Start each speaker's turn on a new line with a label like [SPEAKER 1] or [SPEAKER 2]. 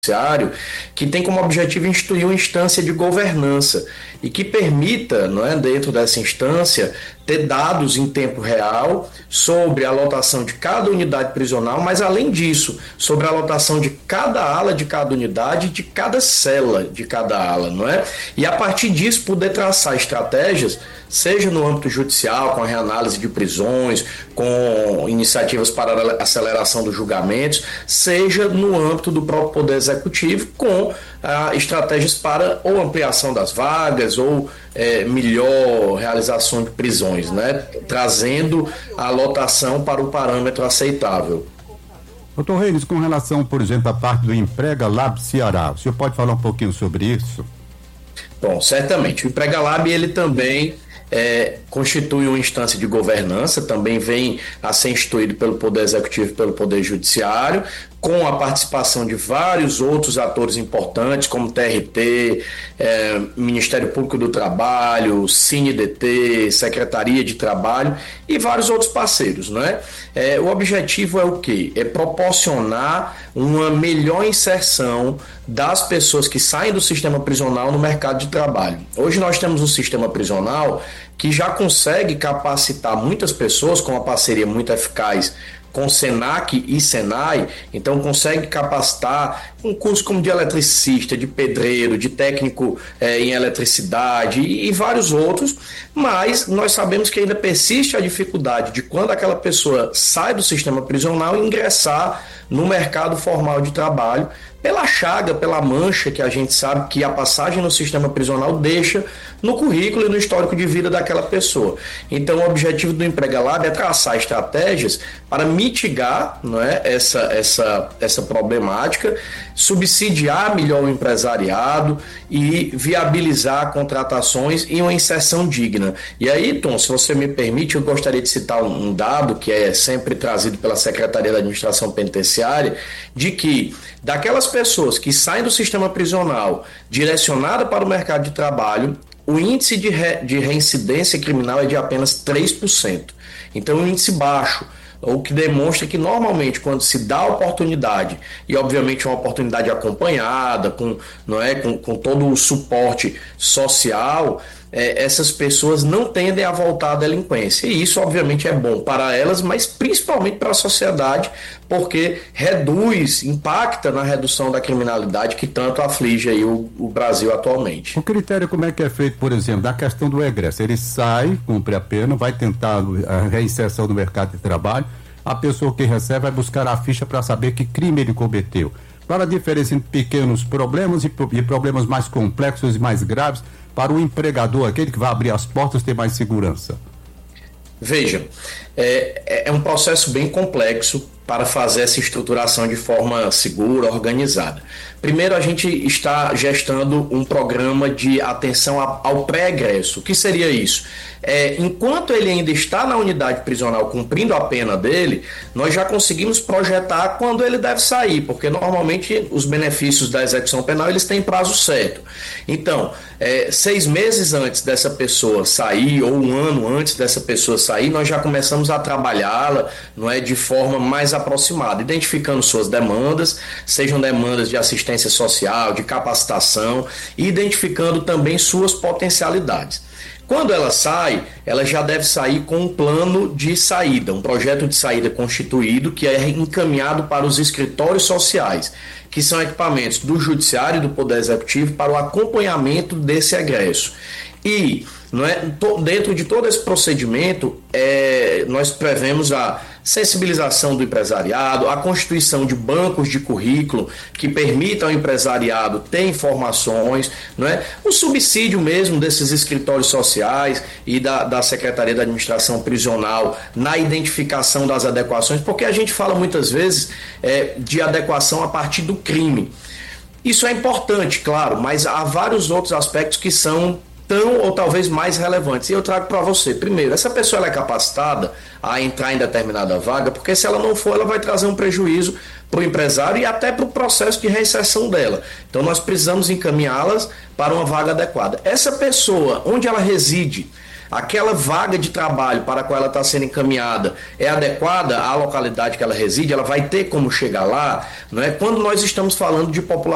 [SPEAKER 1] Judiciário, que tem como objetivo instituir uma instância de governança e que permita, não é, dentro dessa instância, ter dados em tempo real sobre a lotação de cada unidade prisional, mas além disso, sobre a lotação de cada ala de cada unidade, de cada cela de cada ala, não é? E a partir disso poder traçar estratégias, seja no âmbito judicial, com a reanálise de prisões, com iniciativas para a aceleração dos julgamentos, seja no âmbito do próprio Poder Executivo, com estratégias para ou ampliação das vagas ou melhor realização de prisões, né? Trazendo a lotação para o parâmetro aceitável.
[SPEAKER 2] Doutor Reis, com relação, por exemplo, à parte do Emprega Lab Ceará, o senhor pode falar um pouquinho sobre isso?
[SPEAKER 1] Bom, certamente. O Emprega Lab, ele também constitui uma instância de governança, também vem a ser instituído pelo Poder Executivo e pelo Poder Judiciário, com a participação de vários outros atores importantes, como TRT, Ministério Público do Trabalho, CineDT, Secretaria de Trabalho e vários outros parceiros, né? O objetivo é o quê? É proporcionar uma melhor inserção das pessoas que saem do sistema prisional no mercado de trabalho. Hoje nós temos um sistema prisional que já consegue capacitar muitas pessoas com uma parceria muito eficaz com Senac e Senai, então consegue capacitar um curso como de eletricista, de pedreiro, de técnico em eletricidade e vários outros, mas nós sabemos que ainda persiste a dificuldade de quando aquela pessoa sai do sistema prisional ingressar no mercado formal de trabalho, pela chaga, pela mancha que a gente sabe que a passagem no sistema prisional deixa no currículo e no histórico de vida daquela pessoa. Então o objetivo do Emprega Lab é traçar estratégias para mitigar, não é, essa problemática, subsidiar melhor o empresariado e viabilizar contratações e uma inserção digna. E aí, Tom, se você me permite, eu gostaria de citar um dado que é sempre trazido pela Secretaria da Administração Penitenciária, de que daquelas pessoas que saem do sistema prisional direcionada para o mercado de trabalho, o índice de reincidência criminal é de apenas 3%. Então, um índice baixo, o que demonstra que normalmente quando se dá a oportunidade, e obviamente uma oportunidade acompanhada, com todo o suporte social, essas pessoas não tendem a voltar à delinquência. E isso obviamente é bom para elas, mas principalmente para a sociedade, porque impacta na redução da criminalidade que tanto aflige aí o Brasil atualmente.
[SPEAKER 2] O critério como é que é feito, por exemplo, da questão do egresso? Ele sai, cumpre a pena, vai tentar a reinserção no mercado de trabalho, a pessoa que recebe vai buscar a ficha para saber que crime ele cometeu. Qual a diferença entre pequenos problemas e problemas mais complexos e mais graves para o empregador, aquele que vai abrir as portas, ter mais segurança?
[SPEAKER 1] Veja, é um processo bem complexo para fazer essa estruturação de forma segura, organizada. Primeiro, a gente está gestando um programa de atenção ao pré-egresso. O que seria isso? Enquanto ele ainda está na unidade prisional cumprindo a pena dele, nós já conseguimos projetar quando ele deve sair, porque normalmente os benefícios da execução penal eles têm prazo certo. Então, 6 meses antes dessa pessoa sair, ou 1 ano antes dessa pessoa sair, nós já começamos a trabalhá-la, de forma mais aproximada, identificando suas demandas, sejam demandas de assistência social, de capacitação, e identificando também suas potencialidades. Quando ela sai, ela já deve sair com um plano de saída, um projeto de saída constituído que é encaminhado para os escritórios sociais, que são equipamentos do Judiciário e do Poder Executivo para o acompanhamento desse egresso. E dentro de todo esse procedimento, nós prevemos a sensibilização do empresariado, a constituição de bancos de currículo que permitam ao empresariado ter informações, o subsídio mesmo desses escritórios sociais e da Secretaria da Administração Prisional na identificação das adequações, porque a gente fala muitas vezes de adequação a partir do crime. Isso é importante, claro, mas há vários outros aspectos que são tão ou talvez mais relevantes. E eu trago para você, primeiro, essa pessoa ela é capacitada a entrar em determinada vaga, porque se ela não for, ela vai trazer um prejuízo para o empresário e até para o processo de reinserção dela. Então nós precisamos encaminhá-las para uma vaga adequada. Essa pessoa, onde ela reside, aquela vaga de trabalho para a qual ela está sendo encaminhada é adequada à localidade que ela reside, ela vai ter como chegar lá, Quando nós estamos falando de população